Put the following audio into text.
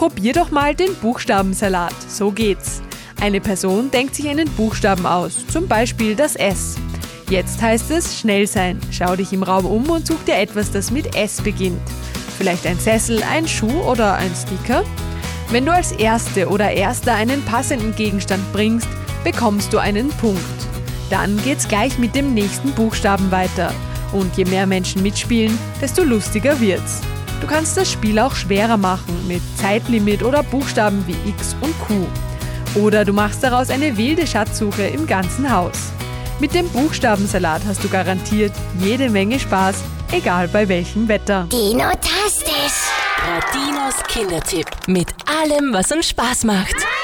Probier doch mal den Buchstabensalat. So geht's. Eine Person denkt sich einen Buchstaben aus, zum Beispiel das S. Jetzt heißt es schnell sein. Schau dich im Raum um und such dir etwas, das mit S beginnt. Vielleicht ein Sessel, ein Schuh oder ein Sticker? Wenn du als Erste oder Erster einen passenden Gegenstand bringst, bekommst du einen Punkt. Dann geht's gleich mit dem nächsten Buchstaben weiter. Und je mehr Menschen mitspielen, desto lustiger wird's. Du kannst das Spiel auch schwerer machen, mit Zeitlimit oder Buchstaben wie X und Q. Oder du machst daraus eine wilde Schatzsuche im ganzen Haus. Mit dem Buchstabensalat hast du garantiert jede Menge Spaß, egal bei welchem Wetter. Dino-tastisch. Radinos Kindertipp. Mit allem, was uns Spaß macht.